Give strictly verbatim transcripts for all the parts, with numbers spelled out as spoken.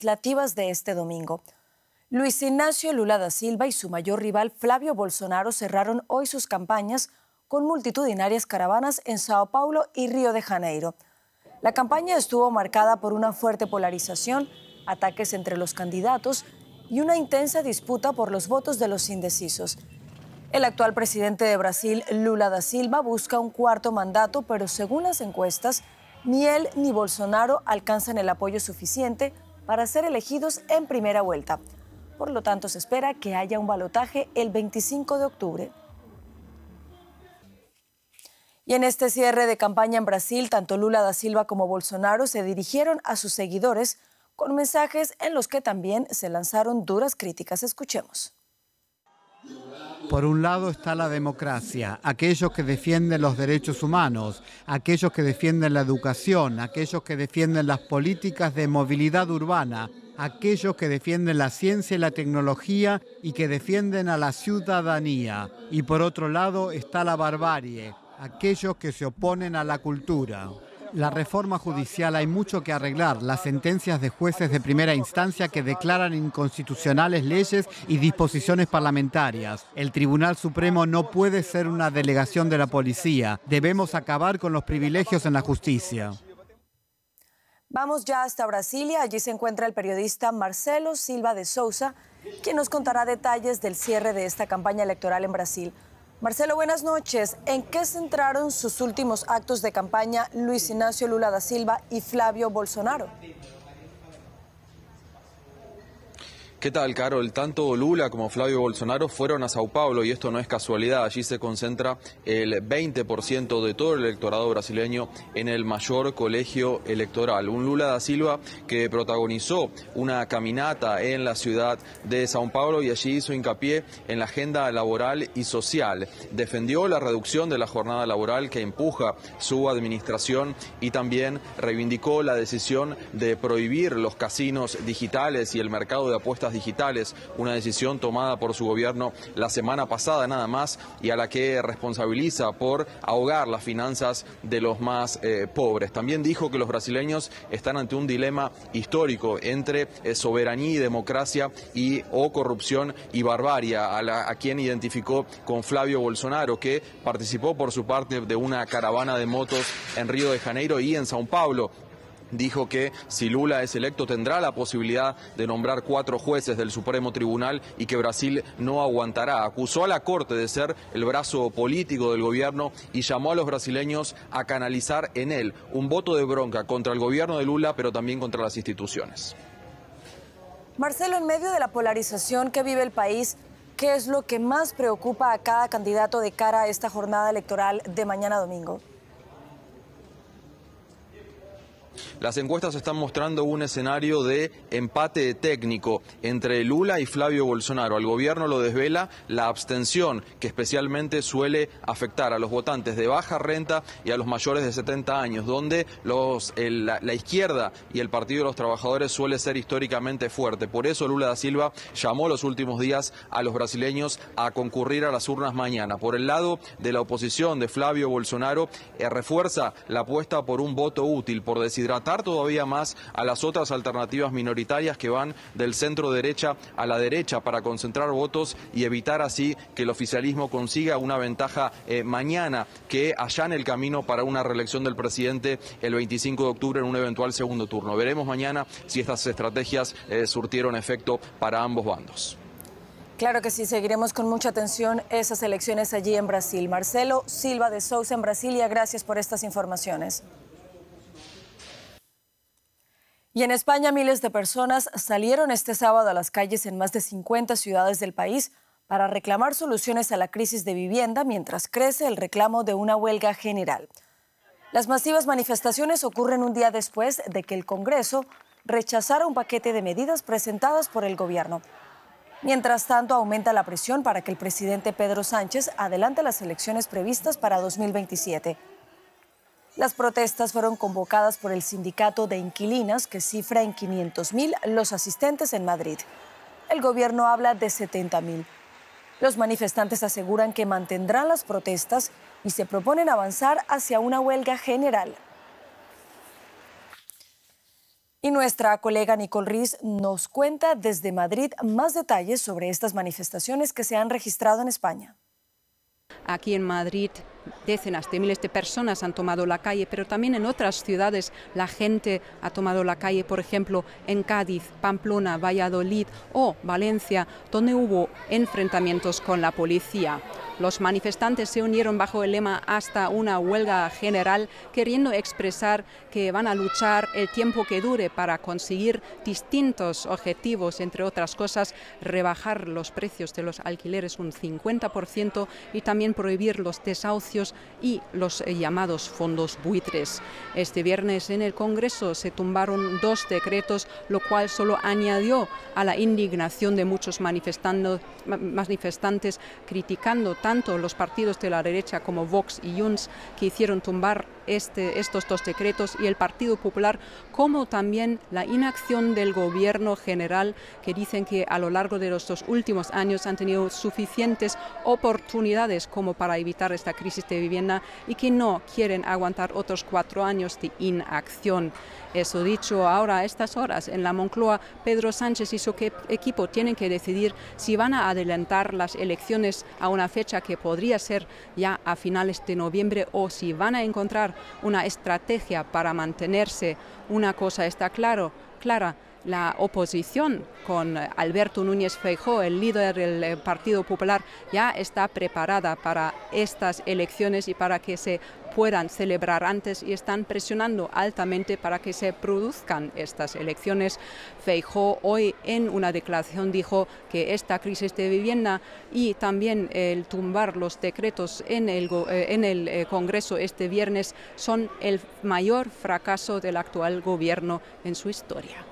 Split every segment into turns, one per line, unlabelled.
legislativas de este domingo. Luis Ignacio Lula da Silva y su mayor rival Flavio Bolsonaro cerraron hoy sus campañas con multitudinarias caravanas en Sao Paulo y Río de Janeiro. La campaña estuvo marcada por una fuerte polarización, ataques entre los candidatos y una intensa disputa por los votos de los indecisos. El actual presidente de Brasil, Lula da Silva, busca un cuarto mandato, pero según las encuestas, ni él ni Bolsonaro alcanzan el apoyo suficiente para ser elegidos en primera vuelta. Por lo tanto, se espera que haya un balotaje el veinticinco de octubre. Y en este cierre de campaña en Brasil, tanto Lula da Silva como Bolsonaro se dirigieron a sus seguidores con mensajes en los que también se lanzaron duras críticas. Escuchemos.
Por un lado está la democracia, aquellos que defienden los derechos humanos, aquellos que defienden la educación, aquellos que defienden las políticas de movilidad urbana, aquellos que defienden la ciencia y la tecnología y que defienden a la ciudadanía. Y por otro lado está la barbarie, aquellos que se oponen a la cultura. La reforma judicial hay mucho que arreglar, las sentencias de jueces de primera instancia que declaran inconstitucionales leyes y disposiciones parlamentarias. El Tribunal Supremo no puede ser una delegación de la policía. Debemos acabar con los privilegios en la justicia.
Vamos ya hasta Brasilia. Allí se encuentra el periodista Marcelo Silva de Souza, quien nos contará detalles del cierre de esta campaña electoral en Brasil. Marcelo, buenas noches. ¿En qué centraron sus últimos actos de campaña Luis Ignacio Lula da Silva y Flavio Bolsonaro?
¿Qué tal, Carol? Tanto Lula como Flavio Bolsonaro fueron a Sao Paulo y esto no es casualidad. Allí se concentra el veinte por ciento de todo el electorado brasileño en el mayor colegio electoral. Un Lula da Silva que protagonizó una caminata en la ciudad de Sao Paulo y allí hizo hincapié en la agenda laboral y social. Defendió la reducción de la jornada laboral que empuja su administración y también reivindicó la decisión de prohibir los casinos digitales y el mercado de apuestas digitales, una decisión tomada por su gobierno la semana pasada nada más y a la que responsabiliza por ahogar las finanzas de los más eh, pobres. También dijo que los brasileños están ante un dilema histórico entre eh, soberanía y democracia y o corrupción y barbarie, a, la, a quien identificó con Flavio Bolsonaro, que participó por su parte de una caravana de motos en Río de Janeiro y en Sao Paulo. Dijo que si Lula es electo tendrá la posibilidad de nombrar cuatro jueces del Supremo Tribunal y que Brasil no aguantará. Acusó a la Corte de ser el brazo político del gobierno y llamó a los brasileños a canalizar en él un voto de bronca contra el gobierno de Lula, pero también contra las instituciones.
Marcelo, en medio de la polarización que vive el país, ¿qué es lo que más preocupa a cada candidato de cara a esta jornada electoral de mañana domingo?
Las encuestas están mostrando un escenario de empate técnico entre Lula y Flavio Bolsonaro. Al gobierno lo desvela la abstención, que especialmente suele afectar a los votantes de baja renta y a los mayores de setenta años, donde los, el, la, la izquierda y el Partido de los Trabajadores suele ser históricamente fuerte. Por eso Lula da Silva llamó los últimos días a los brasileños a concurrir a las urnas mañana. Por el lado de la oposición de Flavio Bolsonaro, eh, refuerza la apuesta por un voto útil, por deshidratar todavía más a las otras alternativas minoritarias que van del centro derecha a la derecha para concentrar votos y evitar así que el oficialismo consiga una ventaja eh, mañana que allane el camino para una reelección del presidente el veinticinco de octubre en un eventual segundo turno. Veremos mañana si estas estrategias eh, surtieron efecto para ambos bandos.
Claro que sí, seguiremos con mucha atención esas elecciones allí en Brasil. Marcelo Silva de Souza en Brasilia, gracias por estas informaciones. Y en España, miles de personas salieron este sábado a las calles en más de cincuenta ciudades del país para reclamar soluciones a la crisis de vivienda mientras crece el reclamo de una huelga general. Las masivas manifestaciones ocurren un día después de que el Congreso rechazara un paquete de medidas presentadas por el gobierno. Mientras tanto, aumenta la presión para que el presidente Pedro Sánchez adelante las elecciones previstas para dos mil veintisiete. Las protestas fueron convocadas por el sindicato de inquilinas, que cifra en quinientos mil los asistentes en Madrid. El gobierno habla de setenta mil. Los manifestantes aseguran que mantendrán las protestas y se proponen avanzar hacia una huelga general. Y nuestra colega Nicole Riz nos cuenta desde Madrid más detalles sobre estas manifestaciones que se han registrado en España.
Aquí en Madrid decenas de miles de personas han tomado la calle, pero también en otras ciudades la gente ha tomado la calle, por ejemplo, en Cádiz, Pamplona, Valladolid o Valencia, donde hubo enfrentamientos con la policía. Los manifestantes se unieron bajo el lema hasta una huelga general, queriendo expresar que van a luchar el tiempo que dure para conseguir distintos objetivos, entre otras cosas, rebajar los precios de los alquileres un cincuenta por ciento y también prohibir los desahucios y los llamados fondos buitres. Este viernes en el Congreso se tumbaron dos decretos, lo cual solo añadió a la indignación de muchos manifestantes, criticando tanto los partidos de la derecha como Vox y Junts, que hicieron tumbar este, estos dos decretos, y el Partido Popular, como también la inacción del Gobierno general, que dicen que a lo largo de los dos últimos años han tenido suficientes oportunidades como para evitar esta crisis de vivienda y que no quieren aguantar otros cuatro años de inacción. Eso dicho, ahora a estas horas en la Moncloa, Pedro Sánchez y su equipo tienen que decidir si van a adelantar las elecciones a una fecha que podría ser ya a finales de noviembre o si van a encontrar una estrategia para mantenerse. Una cosa está claro, clara. La oposición con Alberto Núñez Feijóo, el líder del Partido Popular, ya está preparada para estas elecciones y para que se puedan celebrar antes, y están presionando altamente para que se produzcan estas elecciones. Feijóo hoy en una declaración dijo que esta crisis de vivienda y también el tumbar los decretos en el, en el Congreso este viernes son el mayor fracaso del actual gobierno en su historia.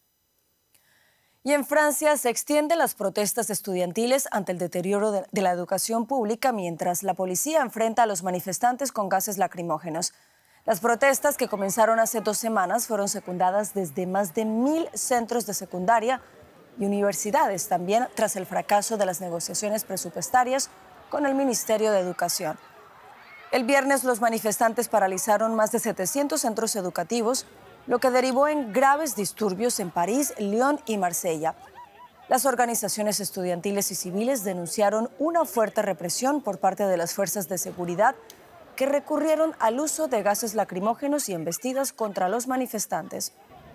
Y en Francia se extienden las protestas estudiantiles ante el deterioro de, de la educación pública, mientras la policía enfrenta a los manifestantes con gases lacrimógenos. Las protestas, que comenzaron hace dos semanas, fueron secundadas desde más de mil centros de secundaria y universidades, también tras el fracaso de las negociaciones presupuestarias con el Ministerio de Educación. El viernes los manifestantes paralizaron más de setecientos centros educativos, lo que derivó en graves disturbios en París, Lyon y Marsella. Las organizaciones estudiantiles y civiles denunciaron una fuerte represión por parte de las fuerzas de seguridad, que recurrieron al uso de gases lacrimógenos y embestidas contra los manifestantes.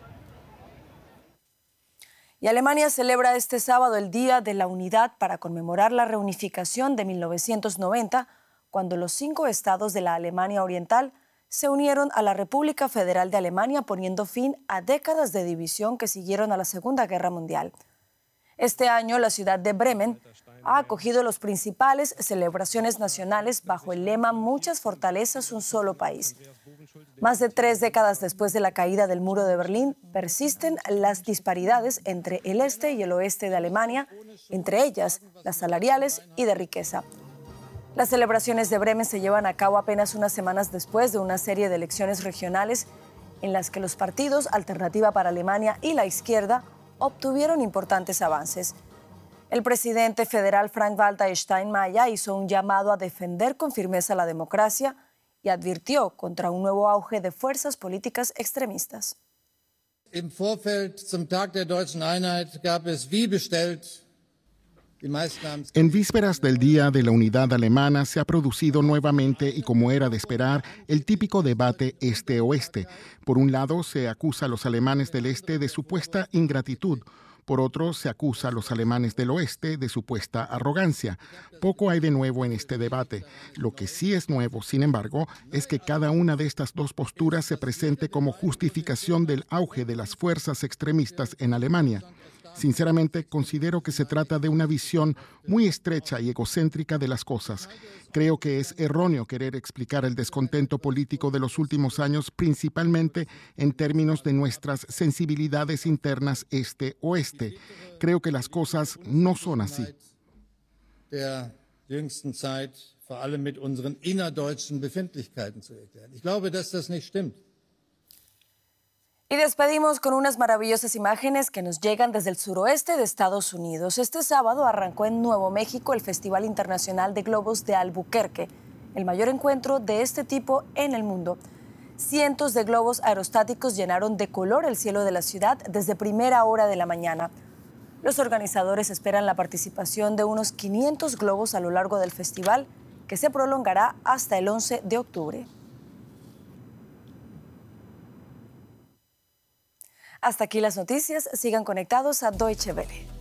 Y Alemania celebra este sábado el Día de la Unidad para conmemorar la reunificación de mil novecientos noventa, cuando los cinco estados de la Alemania Oriental se unieron a la República Federal de Alemania, poniendo fin a décadas de división que siguieron a la Segunda Guerra Mundial. Este año, la ciudad de Bremen ha acogido las principales celebraciones nacionales bajo el lema "Muchas fortalezas, un solo país". Más de tres décadas después de la caída del muro de Berlín, persisten las disparidades entre el este y el oeste de Alemania, entre ellas las salariales y de riqueza. Las celebraciones de Bremen se llevan a cabo apenas unas semanas después de una serie de elecciones regionales en las que los partidos Alternativa para Alemania y la izquierda obtuvieron importantes avances. El presidente federal Frank-Walter Steinmeier hizo un llamado a defender con firmeza la democracia y advirtió contra un nuevo auge de fuerzas políticas extremistas.
Im Vorfeld zum Tag der Deutschen Einheit gab es, wie bestellt,
En vísperas del Día de la Unidad Alemana se ha producido nuevamente, y como era de esperar, el típico debate este-oeste. Por un lado, se acusa a los alemanes del este de supuesta ingratitud. Por otro, se acusa a los alemanes del oeste de supuesta arrogancia. Poco hay de nuevo en este debate. Lo que sí es nuevo, sin embargo, es que cada una de estas dos posturas se presente como justificación del auge de las fuerzas extremistas en Alemania. Sinceramente, considero que se trata de una visión muy estrecha y egocéntrica de las cosas. Creo que es erróneo querer explicar el descontento político de los últimos años principalmente en términos de nuestras sensibilidades internas este-oeste. Creo que las cosas no son así.
Der jüngsten Zeit vor allem mit unseren innerdeutschen Befindlichkeiten zu erklären. Ich glaube, dass das nicht stimmt.
Y despedimos con unas maravillosas imágenes que nos llegan desde el suroeste de Estados Unidos. Este sábado arrancó en Nuevo México el Festival Internacional de Globos de Albuquerque, el mayor encuentro de este tipo en el mundo. cientos de globos aerostáticos llenaron de color el cielo de la ciudad desde primera hora de la mañana. Los organizadores esperan la participación de unos quinientos globos a lo largo del festival, que se prolongará hasta el once de octubre. Hasta aquí las noticias. Sigan conectados a Deutsche Welle.